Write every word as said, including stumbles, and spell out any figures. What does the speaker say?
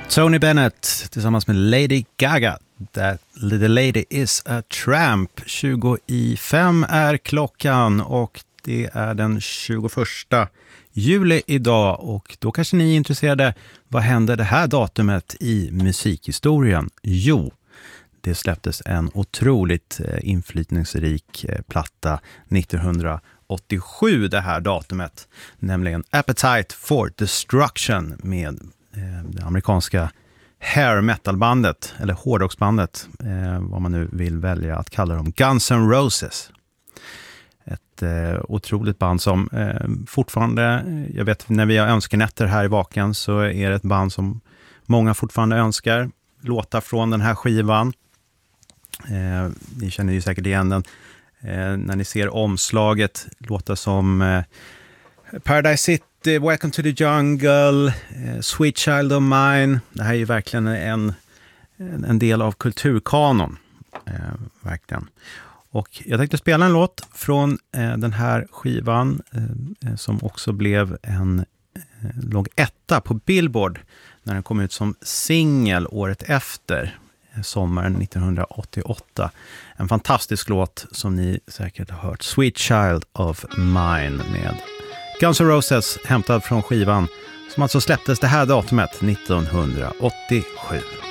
Tony Bennett tillsammans med Lady Gaga. That the lady is a tramp. tjugo i fem är klockan och det är den tjugoförsta juli idag. Och då kanske ni är intresserade, vad hände det här datumet i musikhistorien? Jo, det släpptes en otroligt inflytningsrik platta nittonhundraåttiosju det här datumet. Nämligen Appetite for Destruction med det amerikanska hair metal-bandet, eller hårdrocksbandet, eh, vad man nu vill välja att kalla dem, Guns N' Roses. Ett eh, otroligt band som eh, fortfarande, jag vet när vi har önskenätter här i Vaken så är det ett band som många fortfarande önskar. Låtar från den här skivan. Eh, ni känner ju säkert igen den. Eh, när ni ser omslaget, låtar som eh, Paradise City, Welcome to the Jungle, eh, Sweet Child of Mine. Det här är ju verkligen en, en del av kulturkanon. Eh, verkligen. Och jag tänkte spela en låt från eh, den här skivan eh, som också blev en eh, låg etta på Billboard när den kom ut som singel året efter, eh, sommaren nittonhundraåttioåtta. En fantastisk låt som ni säkert har hört, Sweet Child of Mine med Guns N' Roses, hämtad från skivan som alltså släpptes det här datumet nittonhundraåttiosju.